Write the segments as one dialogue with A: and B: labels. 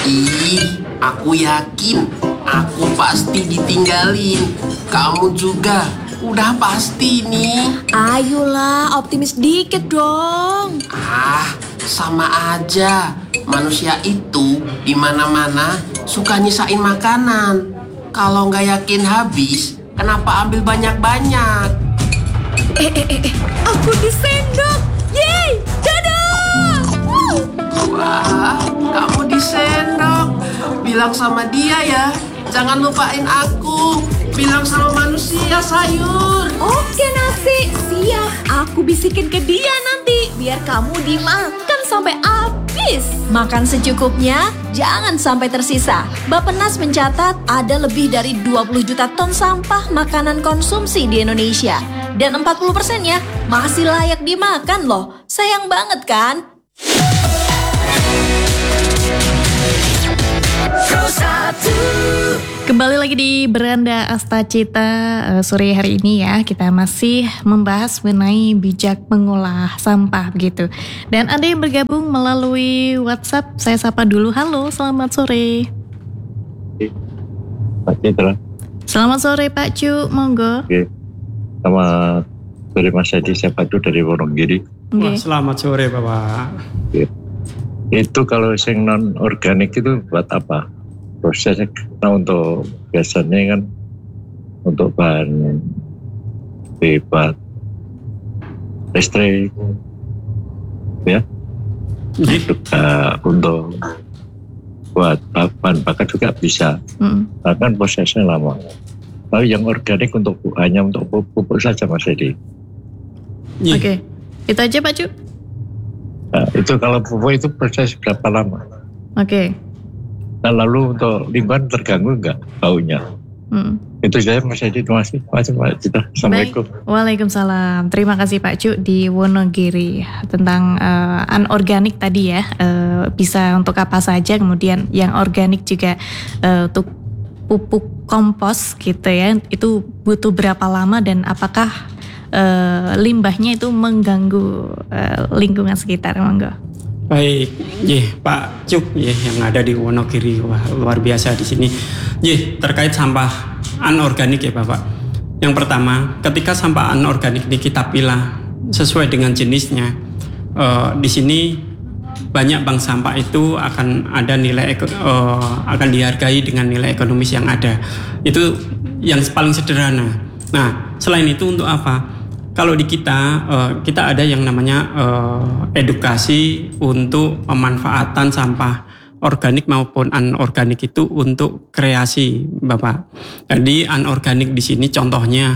A: Ih, aku yakin aku pasti ditinggalin. Kamu juga udah pasti nih.
B: Ayolah, optimis dikit dong.
A: Sama aja. Manusia itu di mana-mana suka nyisain makanan. Kalau nggak yakin habis, kenapa ambil banyak-banyak?
B: Aku disendok. Yeay, dadah.
A: Wah, kamu disendok. Bilang sama dia ya, jangan lupain aku. Bilang sama manusia sayur.
B: Oke nasi, siap. Aku bisikin ke dia nanti, biar kamu dimakan sampai habis. Makan secukupnya, jangan sampai tersisa. Bappenas mencatat ada lebih dari 20 juta ton sampah makanan konsumsi di Indonesia. Dan 40%-nya masih layak dimakan loh. Sayang banget kan?
C: Kembali lagi di Beranda Astacita sore hari ini ya. Kita masih membahas mengenai bijak mengolah sampah begitu. Dan ada yang bergabung melalui WhatsApp. Saya sapa dulu. Halo, selamat sore.
D: Pak Citra.
C: Selamat sore Pak Cu, monggo.
D: Oke. Selamat sore Mas Adi, saya Padu dari Wonogiri.
C: Okay.
E: Selamat sore Bapak.
D: Oke. Itu kalau yang non organik itu buat apa? Prosesnya untuk biasanya kan untuk bahan buat listrik ya, juga untuk buat bahan bakar juga bisa. Bahkan prosesnya lama. Tapi yang organik hanya untuk pupuk saja Mas Edi.
C: Oke, itu aja Pak Cu.
D: Nah, itu kalau pupuk itu proses berapa lama?
C: Oke.
D: Nah, lalu untuk lingkungan terganggu enggak baunya? Itu saya Mas Edi, terima kasih. Assalamualaikum.
C: Baik. Waalaikumsalam. Terima kasih Pak Cu di Wonogiri tentang anorganik tadi ya. Bisa untuk apa saja, kemudian yang organik juga untuk pupuk kompos gitu ya. Itu butuh berapa lama dan apakah limbahnya itu mengganggu lingkungan sekitar, monggo.
E: Baik, Pak Cuk yang ada di Wonogiri, wah luar biasa di sini. Terkait sampah anorganik ya Bapak. Yang pertama, ketika sampah anorganik ini kita pilah sesuai dengan jenisnya, di sini banyak bank sampah itu akan ada nilai akan dihargai dengan nilai ekonomis yang ada. Itu yang paling sederhana. Nah, selain itu untuk apa? Kalau di kita ada yang namanya edukasi untuk pemanfaatan sampah organik maupun anorganik itu untuk kreasi, Bapak. Jadi anorganik di sini contohnya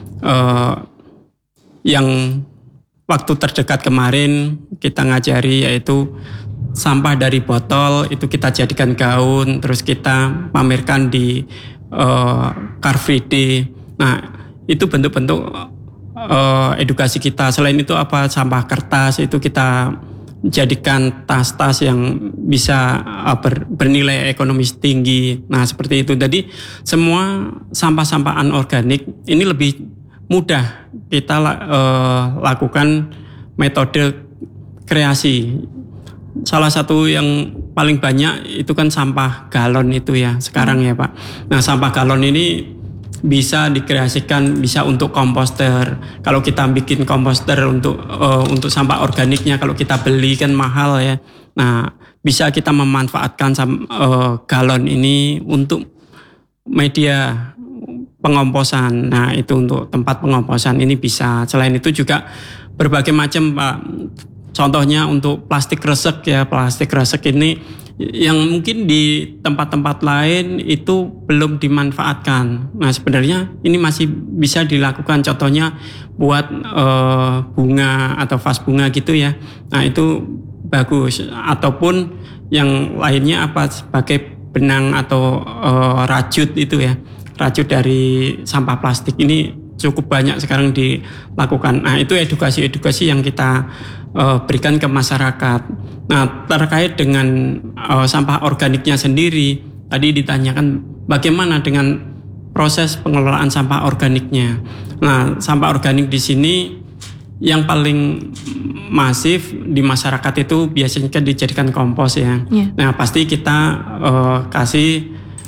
E: yang waktu terdekat kemarin kita ngajari yaitu sampah dari botol itu kita jadikan gaun, terus kita pamerkan di Car Free Day. Nah, itu bentuk-bentuk edukasi kita. Selain itu sampah kertas itu kita jadikan tas-tas yang bisa bernilai ekonomis tinggi. Nah seperti itu. Jadi semua sampah-sampah anorganik ini lebih mudah kita lakukan metode kreasi. Salah satu yang paling banyak itu kan sampah galon itu ya sekarang ya Pak. Nah sampah galon ini bisa dikreasikan, bisa untuk komposter. Kalau kita bikin komposter untuk sampah organiknya, kalau kita beli kan mahal ya. Nah, bisa kita memanfaatkan galon ini untuk media pengomposan. Nah, itu untuk tempat pengomposan ini bisa. Selain itu juga berbagai macam Pak. Contohnya untuk plastik resek ya, plastik resek ini yang mungkin di tempat-tempat lain itu belum dimanfaatkan. Nah sebenarnya ini masih bisa dilakukan, contohnya buat bunga atau vas bunga gitu ya. Nah itu bagus. Ataupun yang lainnya sebagai benang atau rajut itu ya, rajut dari sampah plastik ini cukup banyak sekarang dilakukan. Nah itu edukasi yang kita berikan ke masyarakat. Nah terkait dengan sampah organiknya sendiri, tadi ditanyakan bagaimana dengan proses pengelolaan sampah organiknya. Nah sampah organik di sini Yang paling masif di masyarakat itu biasanya kan dijadikan kompos ya.
C: Yeah.
E: Nah pasti kita kasih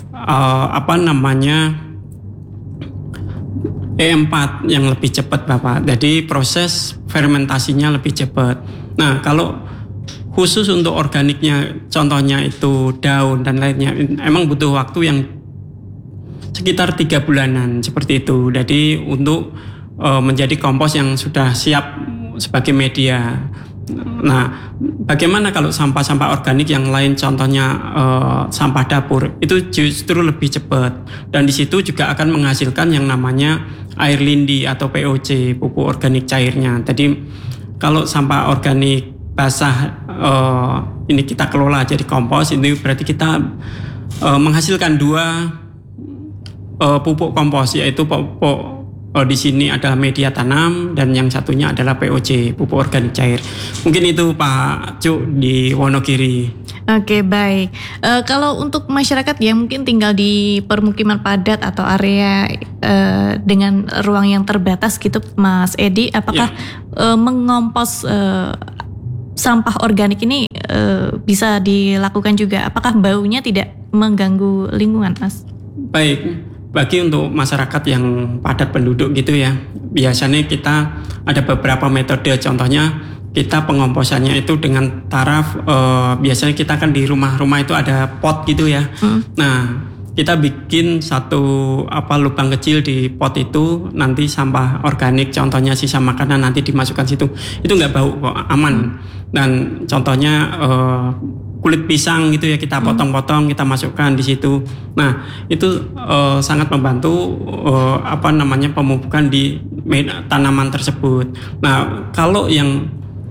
E: E4 yang lebih cepat Bapak. Jadi proses fermentasinya lebih cepat. Nah kalau khusus untuk organiknya, contohnya itu daun dan lainnya, emang butuh waktu yang sekitar 3 bulanan seperti itu. Jadi untuk menjadi kompos yang sudah siap sebagai media. Nah, bagaimana kalau sampah-sampah organik yang lain, contohnya sampah dapur, itu justru lebih cepat. Dan di situ juga akan menghasilkan yang namanya air lindi atau POC, pupuk organik cairnya. Jadi kalau sampah organik basah ini kita kelola jadi kompos, ini berarti kita menghasilkan 2 pupuk kompos, yaitu pupuk di sini adalah media tanam dan yang satunya adalah POC, pupuk organik cair. Mungkin itu Pak Cuk di Wonogiri.
C: Oke, baik. Kalau untuk masyarakat yang mungkin tinggal di permukiman padat atau area dengan ruang yang terbatas gitu, Mas Edi, apakah mengompos sampah organik ini bisa dilakukan juga? Apakah baunya tidak mengganggu lingkungan, Mas?
E: Baik. Bagi untuk masyarakat yang padat penduduk gitu ya, biasanya kita ada beberapa metode. Contohnya kita pengomposannya itu dengan taraf biasanya kita kan di rumah-rumah itu ada pot gitu ya. Nah kita bikin satu lubang kecil di pot itu, nanti sampah organik, contohnya sisa makanan nanti dimasukkan situ. Itu nggak bau kok, aman. Dan contohnya kulit pisang gitu ya, kita potong-potong, kita masukkan di situ. Nah itu sangat membantu pemupukan di tanaman tersebut. Nah kalau yang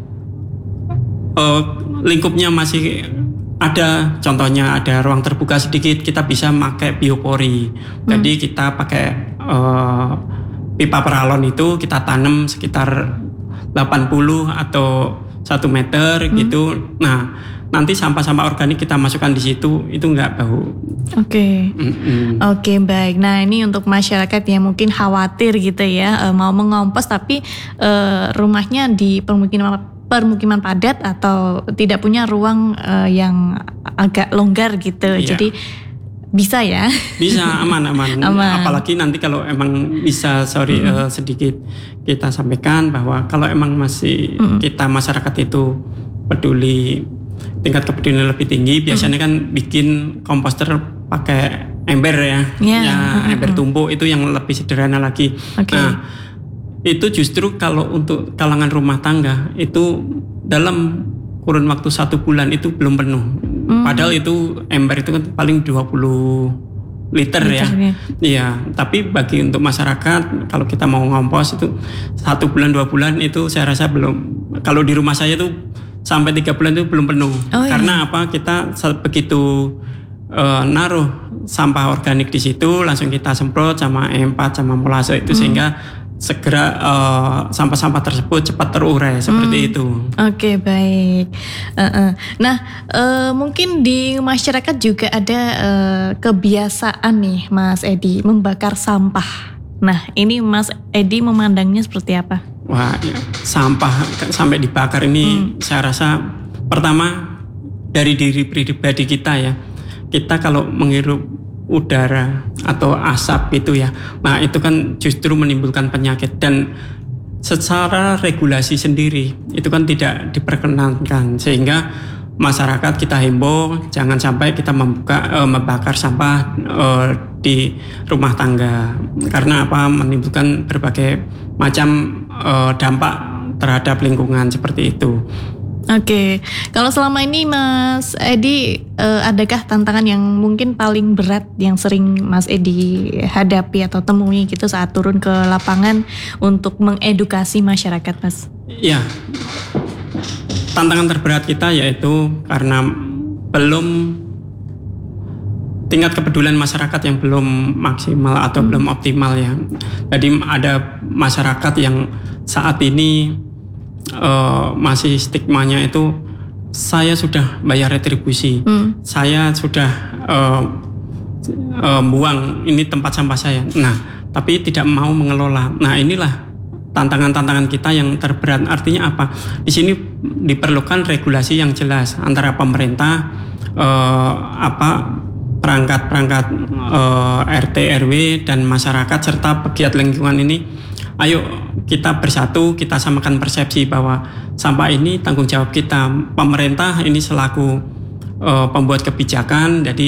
E: lingkupnya masih ada, contohnya ada ruang terbuka sedikit, kita bisa pakai biopori. Jadi kita pakai pipa peralon itu kita tanam sekitar 80 atau 1 meter gitu. Nah nanti sampah-sampah organik kita masukkan di situ, itu nggak bau.
C: Oke. Oke, baik. Nah ini untuk masyarakat yang mungkin khawatir gitu ya, mau mengompos tapi rumahnya di permukiman padat atau tidak punya ruang yang agak longgar gitu.
E: Iya.
C: Jadi bisa ya?
E: Bisa, aman.
C: Aman.
E: Apalagi nanti kalau emang bisa, sedikit kita sampaikan bahwa kalau emang masih kita masyarakat itu peduli, tingkat kepedulian lebih tinggi, biasanya kan bikin komposter pakai ember ya, ember tumpuk itu yang lebih sederhana lagi.
C: Okay.
E: Nah itu justru kalau untuk kalangan rumah tangga itu dalam kurun waktu 1 bulan itu belum penuh. Padahal itu ember itu kan paling 20 liter ya. Iya, tapi bagi untuk masyarakat kalau kita mau ngompos itu 1 bulan 2 bulan itu saya rasa belum. Kalau di rumah saya itu sampai 3 bulan itu belum penuh. Karena apa? Kita begitu naruh sampah organik di situ langsung kita semprot sama E4 sama molase itu sehingga segera sampah-sampah tersebut cepat terurai seperti itu.
C: Oke, baik. Nah, mungkin di masyarakat juga ada kebiasaan nih, Mas Edi, membakar sampah. Nah, ini Mas Edi memandangnya seperti apa?
E: Wah, ya, sampah sampai dibakar ini saya rasa pertama dari diri pribadi kita ya. Kita kalau menghirup udara atau asap itu ya, nah itu kan justru menimbulkan penyakit dan secara regulasi sendiri itu kan tidak diperkenankan, sehingga masyarakat kita himbau jangan sampai kita membakar sampah di rumah tangga karena apa, menimbulkan berbagai macam dampak terhadap lingkungan seperti itu.
C: Oke, kalau selama ini Mas Edi, adakah tantangan yang mungkin paling berat yang sering Mas Edi hadapi atau temui gitu saat turun ke lapangan untuk mengedukasi masyarakat, Mas?
E: Iya, tantangan terberat kita yaitu karena tingkat kepedulian masyarakat yang belum maksimal atau belum optimal ya. Jadi ada masyarakat yang saat ini masih stigmanya itu saya sudah bayar retribusi, saya sudah buang ini tempat sampah saya. Nah, tapi tidak mau mengelola. Nah, inilah tantangan-tantangan kita yang terberat. Artinya apa? Di sini diperlukan regulasi yang jelas antara pemerintah, perangkat-perangkat RT, RW dan masyarakat serta pegiat lingkungan ini. Ayo kita bersatu, kita samakan persepsi bahwa sampah ini tanggung jawab kita. Pemerintah ini selaku pembuat kebijakan, jadi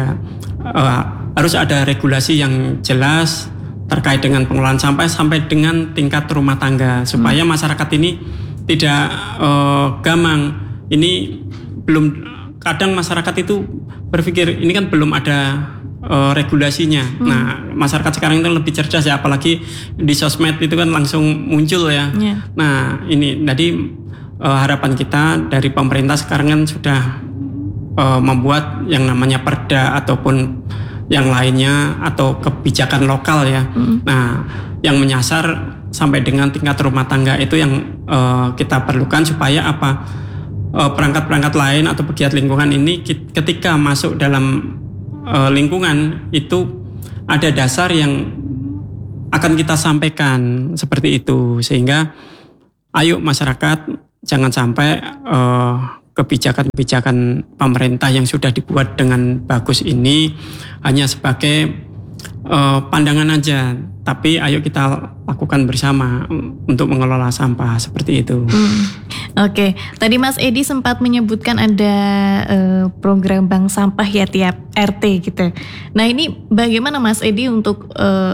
E: harus ada regulasi yang jelas terkait dengan pengelolaan sampah sampai dengan tingkat rumah tangga supaya masyarakat ini tidak gamang. Ini belum, kadang masyarakat itu berpikir ini kan belum ada regulasinya. Nah, masyarakat sekarang itu lebih cerdas ya, apalagi di sosmed itu kan langsung muncul ya. Nah, ini jadi harapan kita dari pemerintah sekarang kan sudah membuat yang namanya perda ataupun yang lainnya atau kebijakan lokal ya. Nah, yang menyasar sampai dengan tingkat rumah tangga itu yang kita perlukan supaya apa? Perangkat-perangkat lain atau pegiat lingkungan ini ketika masuk dalam lingkungan itu ada dasar yang akan kita sampaikan seperti itu, sehingga ayo masyarakat jangan sampai kebijakan-kebijakan pemerintah yang sudah dibuat dengan bagus ini hanya sebagai pandangan aja, tapi ayo kita lakukan bersama untuk mengelola sampah seperti itu.
C: Oke, tadi Mas Edi sempat menyebutkan ada program bank sampah ya tiap RT gitu. Nah ini bagaimana Mas Edi untuk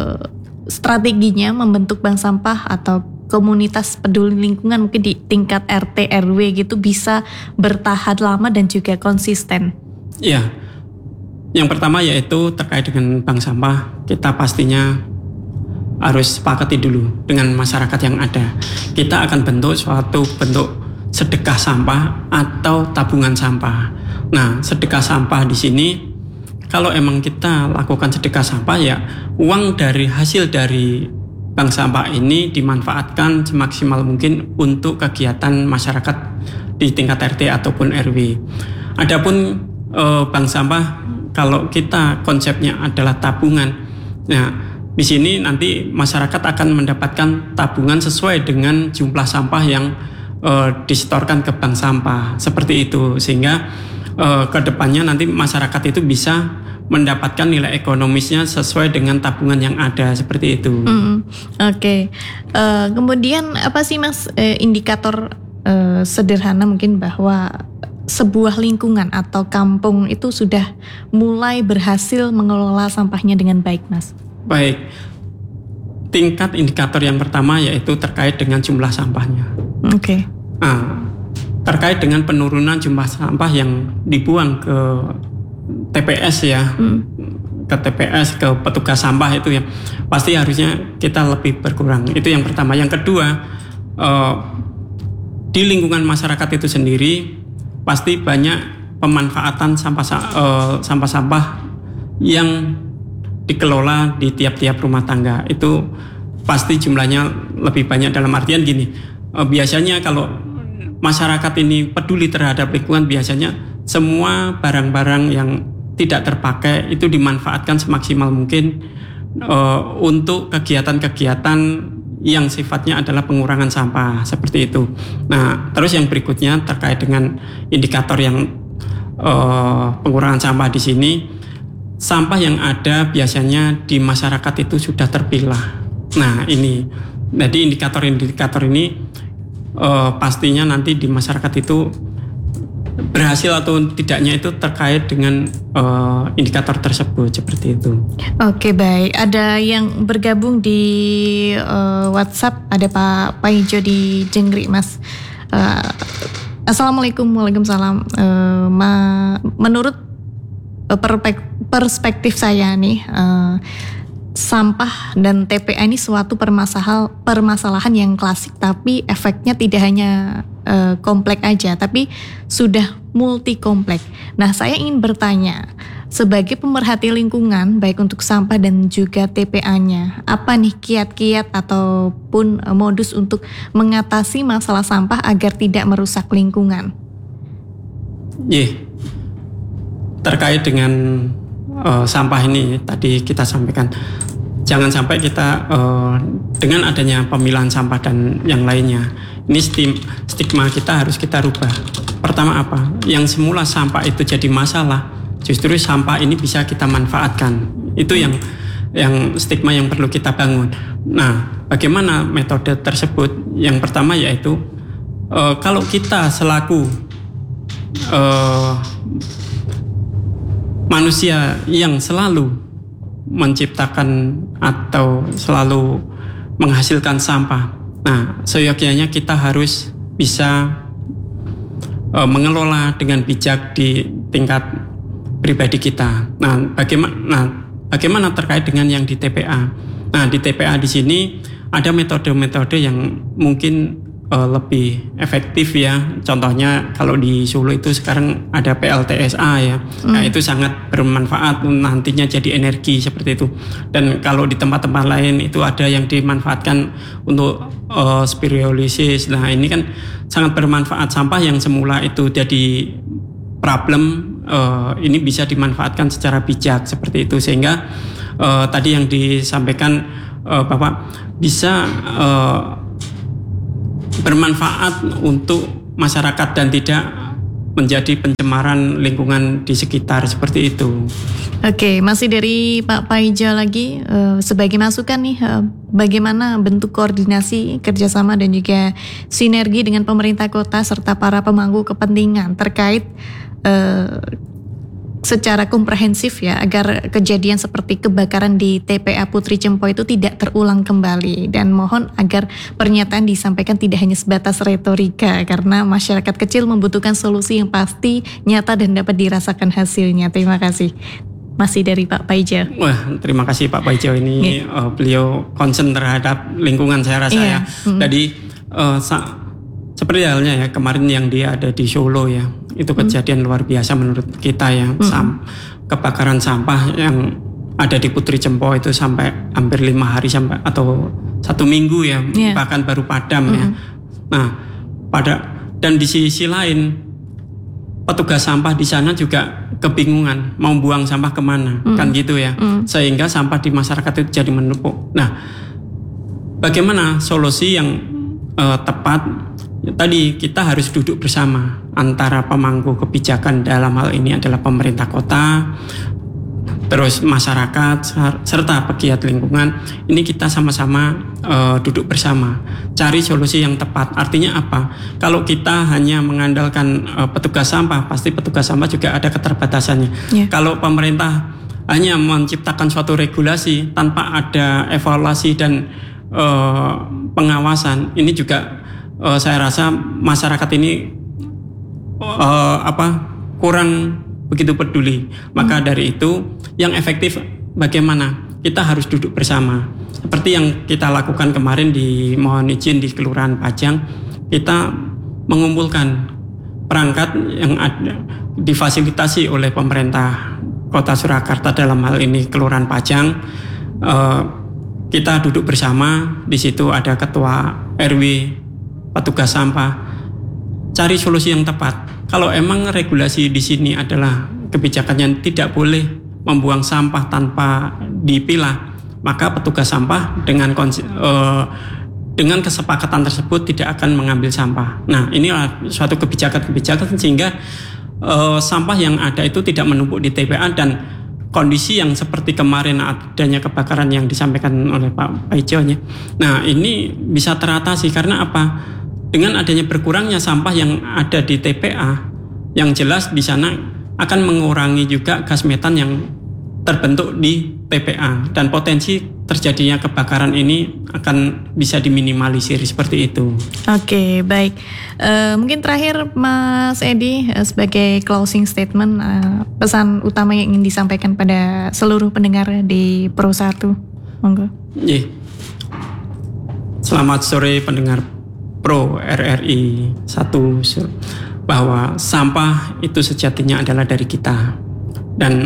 C: strateginya membentuk bank sampah atau komunitas peduli lingkungan mungkin di tingkat RT RW gitu bisa bertahan lama dan juga konsisten?
E: Iya. Yang pertama yaitu terkait dengan bank sampah, kita pastinya harus sepakati dulu dengan masyarakat yang ada. Kita akan bentuk suatu bentuk sedekah sampah atau tabungan sampah. Nah, sedekah sampah di sini kalau emang kita lakukan sedekah sampah ya uang dari hasil dari bank sampah ini dimanfaatkan semaksimal mungkin untuk kegiatan masyarakat di tingkat RT ataupun RW. Adapun bank sampah kalau kita konsepnya adalah tabungan, nah di sini nanti masyarakat akan mendapatkan tabungan sesuai dengan jumlah sampah yang disetorkan ke bank sampah seperti itu, sehingga kedepannya nanti masyarakat itu bisa mendapatkan nilai ekonomisnya sesuai dengan tabungan yang ada seperti itu.
C: Oke. Kemudian apa sih Mas indikator sederhana mungkin bahwa sebuah lingkungan atau kampung itu sudah mulai berhasil mengelola sampahnya dengan baik, Mas?
E: Baik. Tingkat indikator yang pertama yaitu terkait dengan jumlah sampahnya.
C: Oke.
E: Terkait dengan penurunan jumlah sampah yang dibuang ke TPS ya, ke TPS, ke petugas sampah itu ya, pasti harusnya kita lebih berkurang. Itu yang pertama. Yang kedua, di lingkungan masyarakat itu sendiri pasti banyak pemanfaatan sampah-sampah yang dikelola di tiap-tiap rumah tangga. Itu pasti jumlahnya lebih banyak, dalam artian gini, biasanya kalau masyarakat ini peduli terhadap lingkungan, biasanya semua barang-barang yang tidak terpakai itu dimanfaatkan semaksimal mungkin untuk kegiatan-kegiatan yang sifatnya adalah pengurangan sampah seperti itu. Nah, terus yang berikutnya terkait dengan indikator yang pengurangan sampah di sini, sampah yang ada biasanya di masyarakat itu sudah terpilah. Nah, ini jadi indikator-indikator ini pastinya nanti di masyarakat itu berhasil atau tidaknya itu terkait dengan indikator tersebut seperti itu.
C: Oke, baik. Ada yang bergabung di WhatsApp, ada Pak Paijo di Jenggri, Mas. Assalamualaikum. Waalaikumsalam. Menurut perspektif saya nih, sampah dan TPA ini suatu permasalahan yang klasik, tapi efeknya tidak hanya kompleks aja, tapi sudah multi kompleks. Nah, saya ingin bertanya, sebagai pemerhati lingkungan, baik untuk sampah dan juga TPA-nya, apa nih kiat-kiat ataupun modus untuk mengatasi masalah sampah agar tidak merusak lingkungan?
E: Terkait dengan sampah ini tadi kita sampaikan. jangan sampai kita dengan adanya pemilahan sampah dan yang lainnya, ini stigma kita harus kita rubah. Pertama apa? Yang semula sampah itu jadi masalah, justru sampah ini bisa kita manfaatkan. Itu yang stigma yang perlu kita bangun. Nah, bagaimana metode tersebut? Yang pertama yaitu kalau kita selaku manusia yang selalu menciptakan atau selalu menghasilkan sampah, nah seyogyanya kita harus bisa mengelola dengan bijak di tingkat pribadi kita. Nah, bagaimana terkait dengan yang di TPA? Nah, di TPA di sini ada metode-metode yang mungkin lebih efektif ya. Contohnya kalau di Solo itu sekarang ada PLTSA ya. Nah, itu sangat bermanfaat, nantinya jadi energi seperti itu. Dan kalau di tempat-tempat lain itu ada yang dimanfaatkan untuk spirolisis. Nah, ini kan sangat bermanfaat. Sampah yang semula itu jadi problem ini bisa dimanfaatkan secara bijak seperti itu, sehingga tadi yang disampaikan Bapak bisa bermanfaat untuk masyarakat dan tidak menjadi pencemaran lingkungan di sekitar seperti itu.
C: Oke, masih dari Pak Paijo lagi sebagai masukan nih, bagaimana bentuk koordinasi kerjasama dan juga sinergi dengan pemerintah kota serta para pemangku kepentingan terkait secara komprehensif ya, agar kejadian seperti kebakaran di TPA Putri Cempo itu tidak terulang kembali, dan mohon agar pernyataan disampaikan tidak hanya sebatas retorika, karena masyarakat kecil membutuhkan solusi yang pasti, nyata dan dapat dirasakan hasilnya. Terima kasih. Masih dari Pak Paijo.
E: Wah, terima kasih Pak Paijo ini beliau concern terhadap lingkungan saya rasa ya. Jadi seperti halnya ya kemarin yang dia ada di Solo ya, itu kejadian luar biasa menurut kita ya. Kebakaran sampah yang ada di Putri Cempo itu sampai hampir 5 hari sampai atau 1 minggu ya, bahkan baru padam ya. Nah, dan di sisi lain petugas sampah di sana juga kebingungan mau buang sampah kemana, kan gitu ya. Sehingga sampah di masyarakat itu jadi menumpuk. Nah, bagaimana solusi yang tepat? Tadi kita harus duduk bersama antara pemangku kebijakan, dalam hal ini adalah pemerintah kota, terus masyarakat serta pegiat lingkungan. Ini kita sama-sama duduk bersama, cari solusi yang tepat. Artinya apa? Kalau kita hanya mengandalkan petugas sampah, pasti petugas sampah juga ada keterbatasannya. Kalau pemerintah hanya menciptakan suatu regulasi tanpa ada evaluasi dan pengawasan, ini juga saya rasa masyarakat ini kurang begitu peduli. Maka dari itu yang efektif bagaimana? Kita harus duduk bersama. Seperti yang kita lakukan kemarin di mohon izin di Kelurahan Pajang, kita mengumpulkan perangkat yang ada difasilitasi oleh pemerintah Kota Surakarta, dalam hal ini Kelurahan Pajang. Kita duduk bersama, di situ ada ketua RW, petugas sampah, cari solusi yang tepat. Kalau emang regulasi di sini adalah kebijakan yang tidak boleh membuang sampah tanpa dipilah, maka petugas sampah dengan kesepakatan tersebut tidak akan mengambil sampah. Nah, inilah suatu kebijakan sehingga sampah yang ada itu tidak menumpuk di TPA, dan kondisi yang seperti kemarin adanya kebakaran yang disampaikan oleh Pak Paijo. Nah, ini bisa teratasi karena apa? Dengan adanya berkurangnya sampah yang ada di TPA, yang jelas di sana akan mengurangi juga gas metan yang terbentuk di TPA, dan potensi terjadinya kebakaran ini akan bisa diminimalisir seperti itu. Oke, baik.
C: Mungkin terakhir Mas Edi, sebagai closing statement, pesan utama yang ingin disampaikan pada seluruh pendengar di Pro 1. Monggo.
E: Selamat sore pendengar Pro RRI 1, bahwa sampah itu sejatinya adalah dari kita, dan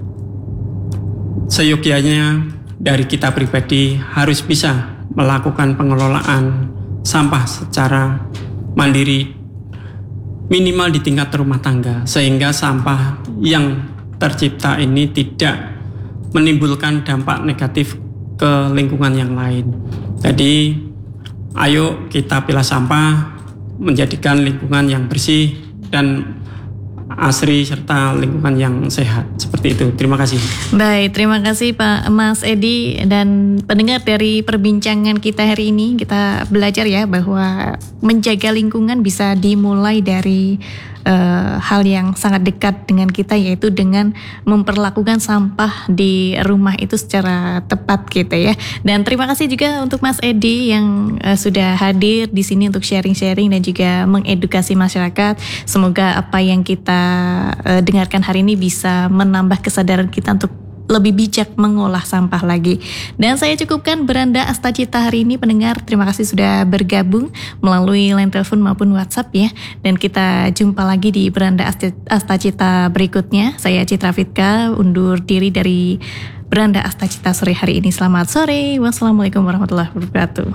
E: seyogyanya dari kita pribadi harus bisa melakukan pengelolaan sampah secara mandiri, minimal di tingkat rumah tangga, sehingga sampah yang tercipta ini tidak menimbulkan dampak negatif ke lingkungan yang lain. Jadi ayo kita pilah sampah, menjadikan lingkungan yang bersih dan asri serta lingkungan yang sehat. Seperti itu. Terima kasih.
C: Baik, terima kasih Pak Mas Edi dan pendengar. Dari perbincangan kita hari ini kita belajar ya bahwa menjaga lingkungan bisa dimulai dari hal yang sangat dekat dengan kita, yaitu dengan memperlakukan sampah di rumah itu secara tepat gitu ya. Dan terima kasih juga untuk Mas Edi yang sudah hadir di sini untuk sharing-sharing dan juga mengedukasi masyarakat. Semoga apa yang kita dengarkan hari ini bisa menambah kesadaran kita untuk lebih bijak mengolah sampah lagi. Dan saya cukupkan Beranda Astacita hari ini, pendengar. Terima kasih sudah bergabung melalui line telepon maupun WhatsApp ya. Dan kita jumpa lagi di Beranda Astacita berikutnya. Saya Citra Fitka undur diri dari Beranda Astacita sore hari ini. Selamat sore. Wassalamualaikum warahmatullahi wabarakatuh.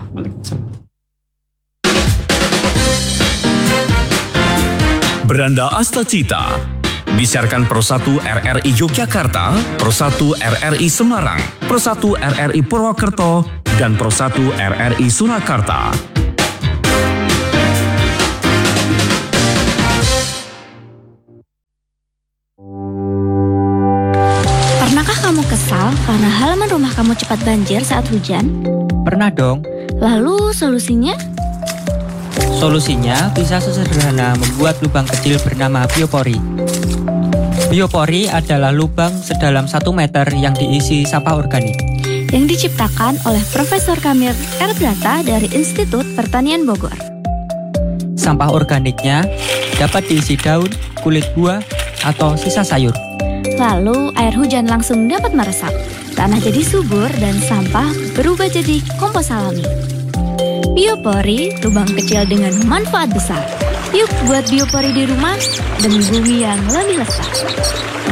F: Beranda Astacita disiarkan Pro 1 RRI Yogyakarta, Pro 1 RRI Semarang, Pro 1 RRI Purwokerto, dan Pro 1 RRI Surakarta.
G: Pernahkah kamu kesal karena halaman rumah kamu cepat banjir saat hujan?
H: Pernah dong.
G: Lalu solusinya?
H: Solusinya bisa sesederhana membuat lubang kecil bernama biopori. Biopori adalah lubang sedalam 1 meter yang diisi sampah organik.
G: Yang diciptakan oleh Profesor Kamil Erbrata dari Institut Pertanian Bogor.
H: Sampah organiknya dapat diisi daun, kulit buah, atau sisa sayur.
G: Lalu air hujan langsung dapat meresap. Tanah jadi subur dan sampah berubah jadi kompos alami. Biopori, lubang kecil dengan manfaat besar. Yuk buat biopori di rumah demi bumi yang lebih lestari.